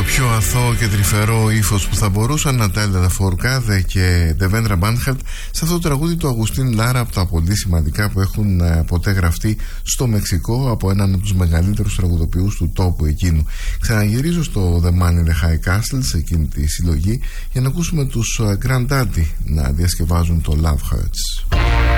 πιο αθώο και τρυφερό ύφος που θα μπορούσαν να τα έλεγα Φορκάδε και Ντεβέντρα Μπάνχαρτ σε αυτό το τραγούδι του Αγουστίν Λάρα, από τα πολύ σημαντικά που έχουν ποτέ γραφτεί στο Μεξικό από έναν από τους μεγαλύτερους τραγουδοποιούς του τόπου εκείνου. Ξαναγυρίζω στο The Man in the High Castle, σε εκείνη τη συλλογή, για να ακούσουμε τους Grand Daddy να διασκευάζουν το Love Hurts.